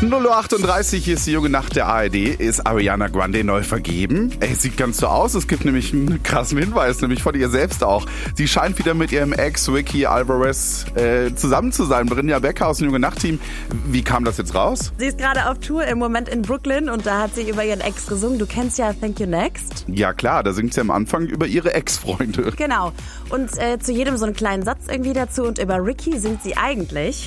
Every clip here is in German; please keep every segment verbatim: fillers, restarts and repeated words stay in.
null Uhr achtunddreißig, hier ist die junge Nacht der A R D. Ist Ariana Grande neu vergeben? Ey, sieht ganz so aus. Es gibt nämlich einen krassen Hinweis, nämlich von ihr selbst auch. Sie scheint wieder mit ihrem Ex Ricky Alvarez äh, zusammen zu sein. Brinja Becker aus dem junge Nacht-Team. Wie kam das jetzt raus? Sie ist gerade auf Tour im Moment in Brooklyn und da hat sie über ihren Ex gesungen. Du kennst ja Thank You Next. Ja klar, da singt sie am Anfang über ihre Ex-Freunde. Genau. Und äh, zu jedem so einen kleinen Satz irgendwie dazu. Und über Ricky singt sie eigentlich.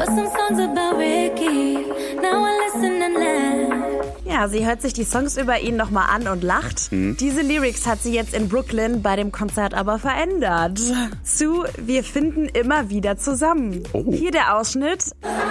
Ja, sie hört sich die Songs über ihn nochmal an und lacht. Mhm. Diese Lyrics hat sie jetzt in Brooklyn bei dem Konzert aber verändert. Zu Wir finden immer wieder zusammen. Oh. Hier der Ausschnitt.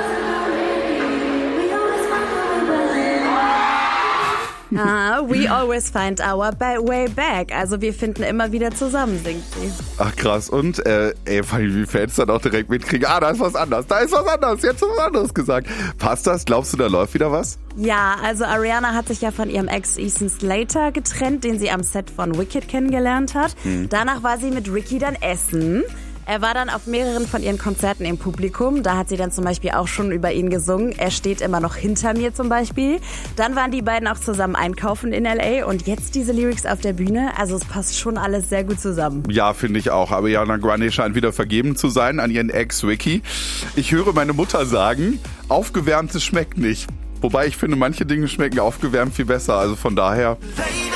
Ah, we always find our way back. Also wir finden immer wieder zusammen, singt sie. Ach krass. Und äh, ey, wie Fans dann auch direkt mitkriegen, ah, da ist was anderes, da ist was anderes, jetzt was anderes gesagt. Passt das? Glaubst du, da läuft wieder was? Ja, also Ariana hat sich ja von ihrem Ex Ethan Slater getrennt, den sie am Set von Wicked kennengelernt hat. Hm. Danach war sie mit Ricky dann essen. Er war dann auf mehreren von ihren Konzerten im Publikum. Da hat sie dann zum Beispiel auch schon über ihn gesungen. Er steht immer noch hinter mir zum Beispiel. Dann waren die beiden auch zusammen einkaufen in L A und jetzt diese Lyrics auf der Bühne. Also es passt schon alles sehr gut zusammen. Ja, finde ich auch. Aber Ariana Grande scheint wieder vergeben zu sein an ihren Ex Ricky. Ich höre meine Mutter sagen, aufgewärmtes schmeckt nicht. Wobei ich finde, manche Dinge schmecken aufgewärmt viel besser. Also von daher...